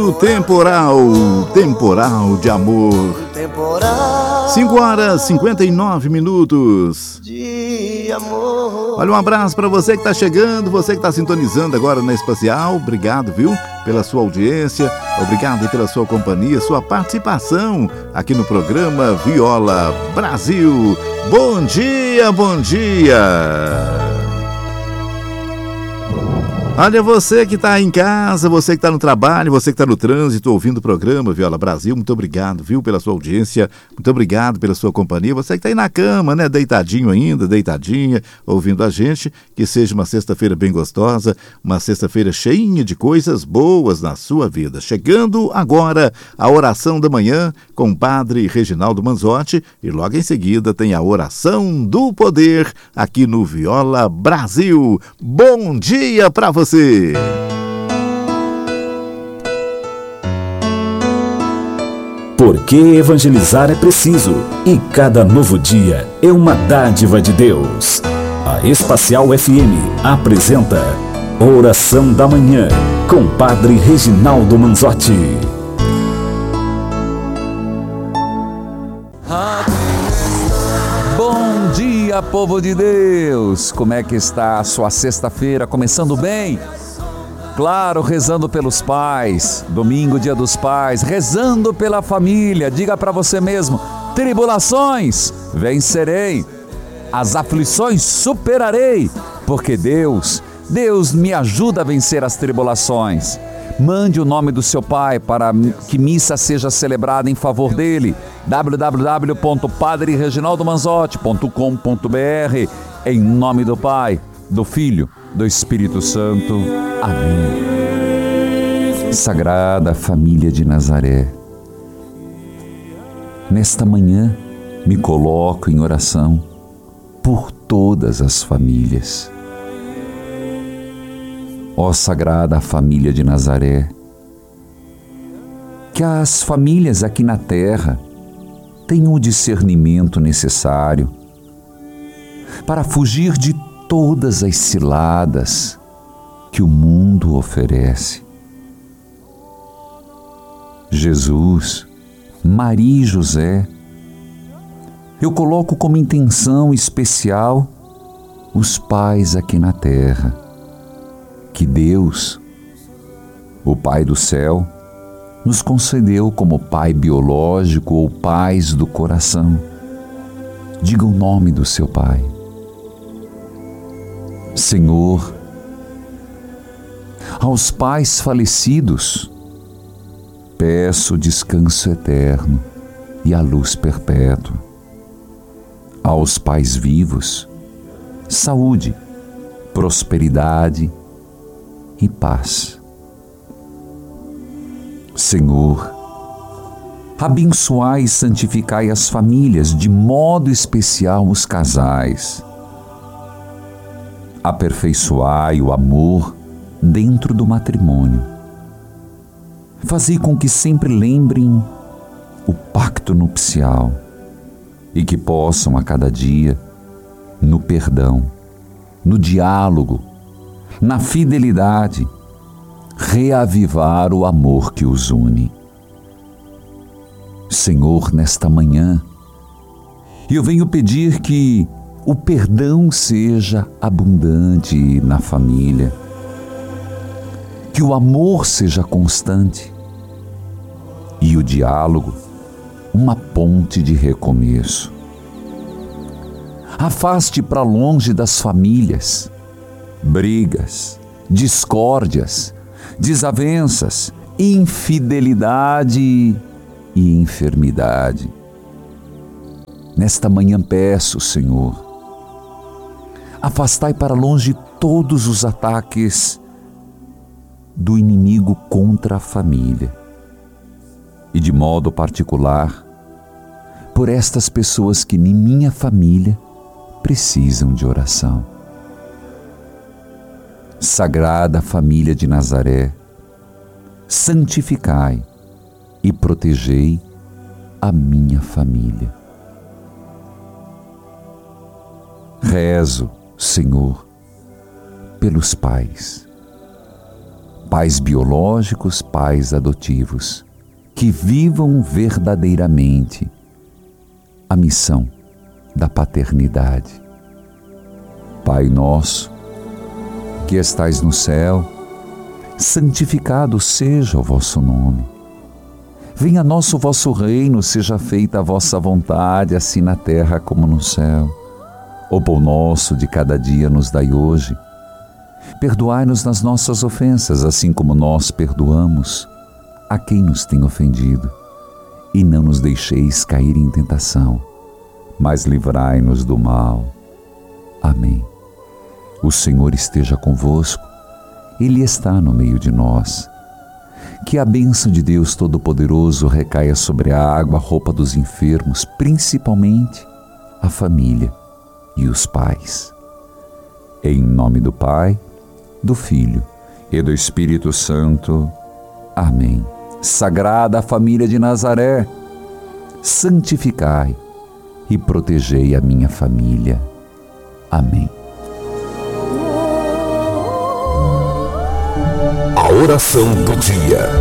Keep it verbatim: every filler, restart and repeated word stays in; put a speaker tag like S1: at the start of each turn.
S1: O temporal, temporal de amor. cinco horas e cinquenta e nove minutos. De amor. Olha, um abraço para você que está chegando, você que está sintonizando agora na Espacial. Obrigado, viu, pela sua audiência. Obrigado pela sua companhia, sua participação aqui no programa Viola Brasil. Bom dia, bom dia. Olha, você que está em casa, você que está no trabalho, você que está no trânsito, ouvindo o programa Viola Brasil, muito obrigado, viu, pela sua audiência, muito obrigado pela sua companhia. Você que está aí na cama, né, deitadinho ainda, deitadinha, ouvindo a gente, que seja uma sexta-feira bem gostosa, uma sexta-feira cheinha de coisas boas na sua vida. Chegando agora a oração da manhã com o Padre Reginaldo Manzotti e logo em seguida tem a oração do poder aqui no Viola Brasil. Bom dia para você! Você.
S2: Porque evangelizar é preciso e cada novo dia é uma dádiva de Deus. A Espacial F M apresenta Oração da Manhã com Padre Reginaldo Manzotti.
S3: Bom dia, povo de Deus! Como é que está a sua sexta-feira? Começando bem? Claro, rezando pelos pais, domingo, dia dos pais, rezando pela família. Diga para você mesmo: tribulações vencerei, as aflições superarei, porque Deus, Deus me ajuda a vencer as tribulações. Mande o nome do seu pai para que missa seja celebrada em favor dele. w w w ponto padre reginaldo manzotti ponto com ponto b r. Em nome do Pai, do Filho, do Espírito Santo. Amém. Sagrada Família de Nazaré, nesta manhã me coloco em oração por todas as famílias. Ó Sagrada Família de Nazaré, que as famílias aqui na terra tenham o discernimento necessário para fugir de todas as ciladas que o mundo oferece. Jesus, Maria e José, eu coloco como intenção especial os pais aqui na terra. Que Deus, o Pai do céu, nos concedeu como pai biológico ou pais do coração. Diga o nome do seu pai. Senhor, aos pais falecidos, peço descanso eterno e a luz perpétua. Aos pais vivos, saúde, prosperidade e paz. Senhor, abençoai e santificai as famílias, de modo especial os casais. Aperfeiçoai o amor dentro do matrimônio. Fazei com que sempre lembrem o pacto nupcial e que possam a cada dia, no perdão, no diálogo, na fidelidade, reavivar o amor que os une. Senhor, nesta manhã, eu venho pedir que o perdão seja abundante na família, que o amor seja constante e o diálogo uma ponte de recomeço. Afaste para longe das famílias brigas, discórdias, desavenças, infidelidade e enfermidade. Nesta manhã peço, Senhor, afastai para longe todos os ataques do inimigo contra a família e, de modo particular, por estas pessoas que em minha família precisam de oração. Sagrada Família de Nazaré, santificai e protegei a minha família. Rezo, Senhor, pelos pais, pais biológicos, pais adotivos, que vivam verdadeiramente a missão da paternidade. Pai nosso, que estais no céu, santificado seja o vosso nome. Venha a nós o vosso reino, seja feita a vossa vontade, assim na terra como no céu. O pão nosso de cada dia nos dai hoje. Perdoai-nos nas nossas ofensas, assim como nós perdoamos a quem nos tem ofendido. E não nos deixeis cair em tentação, mas livrai-nos do mal. Amém. O Senhor esteja convosco, Ele está no meio de nós. Que a bênção de Deus Todo-Poderoso recaia sobre a água, a roupa dos enfermos, principalmente a família e os pais. Em nome do Pai, do Filho e do Espírito Santo. Amém. Sagrada Família de Nazaré, santificai e protegei a minha família. Amém.
S2: A oração do dia.